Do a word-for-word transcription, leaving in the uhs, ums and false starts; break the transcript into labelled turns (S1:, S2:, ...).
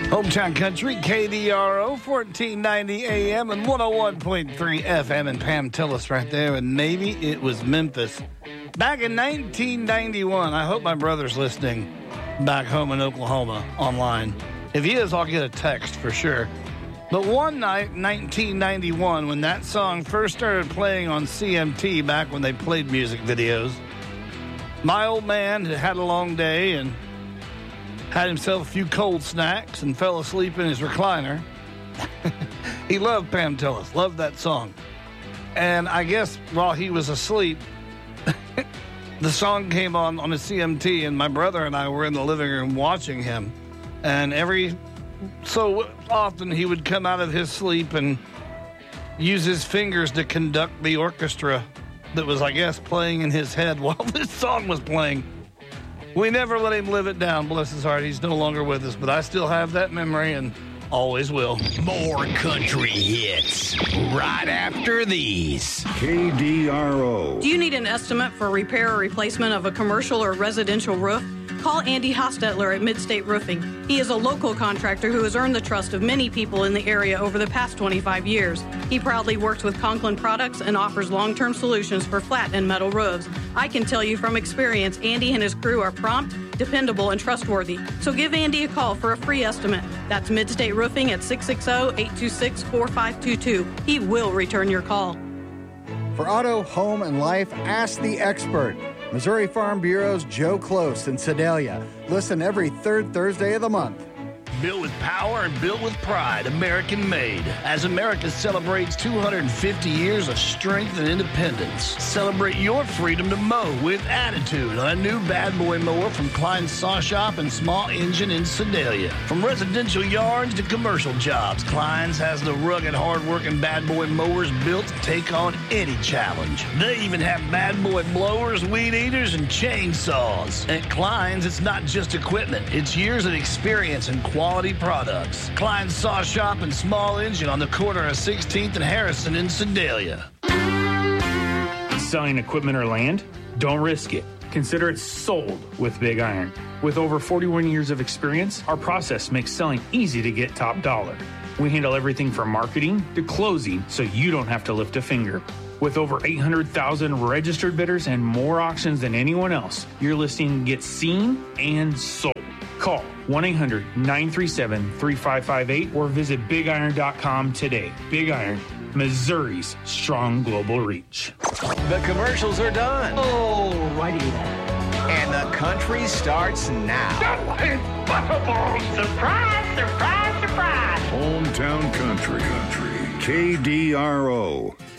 S1: Hometown Country, K D R O, fourteen ninety A M and one oh one point three F M. And Pam Tillis right there, and maybe it was Memphis. Back in nineteen ninety-one, I hope my brother's listening back home in Oklahoma online. If he is, I'll get a text for sure. But one night, nineteen ninety-one, when that song first started playing on C M T, back when they played music videos, my old man had had a long day and had himself a few cold snacks and fell asleep in his recliner. He loved Pam Tillis, loved that song. And I guess while he was asleep, the song came on on the C M T, and my brother and I were in the living room watching him. And every so often he would come out of his sleep and use his fingers to conduct the orchestra that was, I guess, playing in his head while this song was playing. We never let him live it down, bless his heart. He's no longer with us, but I still have that memory and always will.
S2: More country hits right after these.
S3: K D R O.
S4: Do you need an estimate for repair or replacement of a commercial or residential roof? Call Andy Hostetler at Midstate Roofing. He is a local contractor who has earned the trust of many people in the area over the past twenty-five years. He proudly works with Conklin Products and offers long-term solutions for flat and metal roofs. I can tell you from experience, Andy and his crew are prompt, dependable, and trustworthy. So give Andy a call for a free estimate. That's Midstate Roofing at six six zero, eight two six, four five two two. He will return your call.
S5: For auto, home, and life, ask the expert. Missouri Farm Bureau's Joe Close in Sedalia. Listen every third Thursday of the month.
S1: Built with power and built with pride, American made. As America celebrates two hundred fifty years of strength and independence, celebrate your freedom to mow with attitude on a new Bad Boy mower from Klein's Saw Shop and Small Engine in Sedalia. From residential yards to commercial jobs, Klein's has the rugged, hard-working Bad Boy mowers built to take on any challenge. They even have Bad Boy blowers, weed eaters, and chainsaws. At Klein's, it's not just equipment. It's years of experience and quality products. Klein's Saw Shop and Small Engine on the corner of sixteenth and Harrison in Sedalia.
S6: Selling equipment or land? Don't risk it. Consider it sold with Big Iron. With over forty-one years of experience, our process makes selling easy to get top dollar. We handle everything from marketing to closing, so you don't have to lift a finger. With over eight hundred thousand registered bidders and more auctions than anyone else, your listing gets seen and sold. Call one eight hundred, nine three seven, three five five eight or visit big iron dot com today. Big Iron, Missouri's strong global reach.
S2: The commercials are done.
S7: Oh, righty then.
S2: And the country starts now.
S8: Impossible! Surprise, surprise, surprise!
S3: Hometown Country. Country. K D R O.